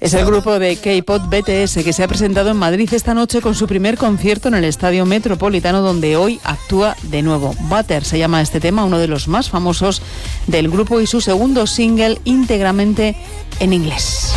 Es el grupo de K-pop BTS que se ha presentado en Madrid esta noche con su primer concierto en el Estadio Metropolitano, donde hoy actúa de nuevo. Butter se llama este tema, uno de los más famosos del grupo y su segundo single íntegramente en inglés.